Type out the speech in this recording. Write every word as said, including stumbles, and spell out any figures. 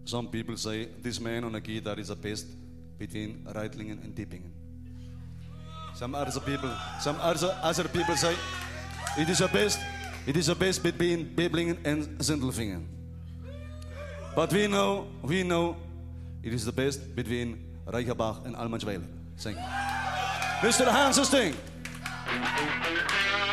some people say this man on a guitar is the best between Reitlingen and Tippingen. Some other people, some other, other people say it is the best, it is the best between Bebblingen and Sindelfingen. But we know, we know, it is the best between Reichenbach and Almansweiler. Thank you. Mister Hansen Sting.